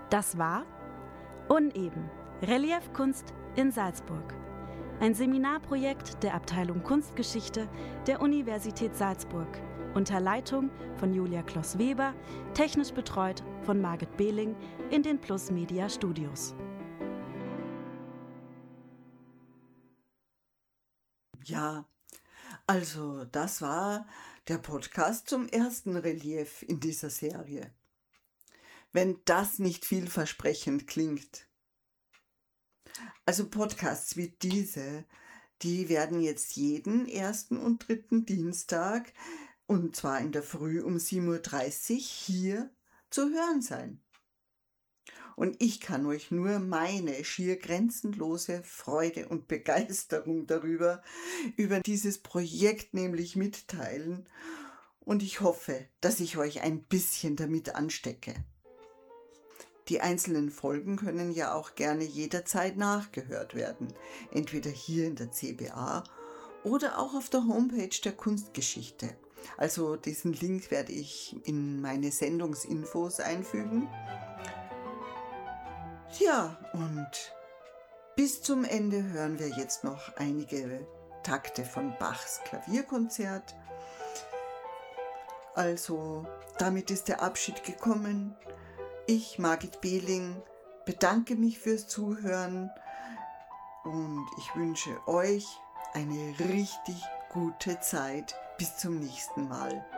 Das war Uneben, Reliefkunst in Salzburg. Ein Seminarprojekt der Abteilung Kunstgeschichte der Universität Salzburg unter Leitung von Julia Kloss-Weber, technisch betreut von Margit Behling in den Plus Media Studios. Ja, also das war der Podcast zum ersten Relief in dieser Serie. Wenn das nicht vielversprechend klingt. Also Podcasts wie diese, die werden jetzt jeden ersten und dritten Dienstag, und zwar in der Früh um 7:30 Uhr hier zu hören sein. Und ich kann euch nur meine schier grenzenlose Freude und Begeisterung über dieses Projekt nämlich mitteilen. Und ich hoffe, dass ich euch ein bisschen damit anstecke. Die einzelnen Folgen können ja auch gerne jederzeit nachgehört werden, entweder hier in der CBA oder auch auf der Homepage der Kunstgeschichte. Also diesen Link werde ich in meine Sendungsinfos einfügen. Ja, und bis zum Ende hören wir jetzt noch einige Takte von Bachs Klavierkonzert. Also, damit ist der Abschied gekommen. Ich, Margit Behling, bedanke mich fürs Zuhören und ich wünsche euch eine richtig gute Zeit. Bis zum nächsten Mal.